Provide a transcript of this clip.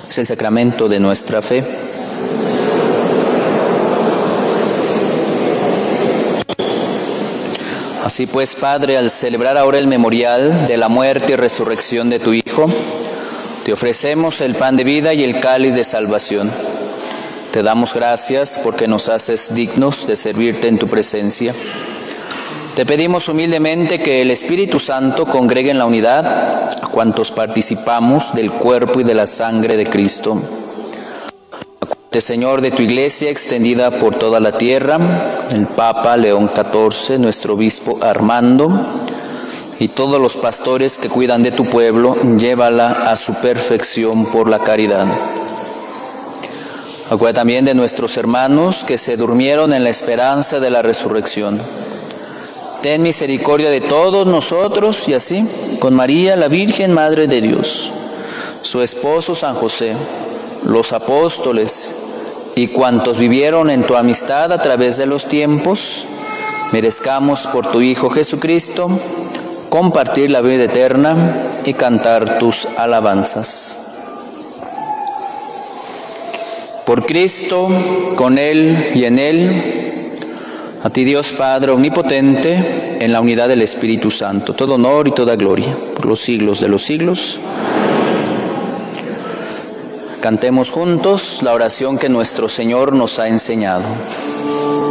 Es el sacramento de nuestra fe. Así pues, Padre, al celebrar ahora el memorial de la muerte y resurrección de tu Hijo, te ofrecemos el pan de vida y el cáliz de salvación. Te damos gracias porque nos haces dignos de servirte en tu presencia. Te pedimos humildemente que el Espíritu Santo congregue en la unidad a cuantos participamos del cuerpo y de la sangre de Cristo. Acuérdate, Señor, de tu Iglesia extendida por toda la tierra, el Papa León XIV, nuestro obispo Armando, y todos los pastores que cuidan de tu pueblo, llévala a su perfección por la caridad. Acuérdate también de nuestros hermanos que se durmieron en la esperanza de la resurrección. Ten misericordia de todos nosotros y así, con María, la Virgen Madre de Dios, su esposo San José, los apóstoles y cuantos vivieron en tu amistad a través de los tiempos, merezcamos por tu Hijo Jesucristo compartir la vida eterna y cantar tus alabanzas. Por Cristo, con Él y en Él, a ti Dios Padre Omnipotente, en la unidad del Espíritu Santo, todo honor y toda gloria, por los siglos de los siglos. Cantemos juntos la oración que nuestro Señor nos ha enseñado.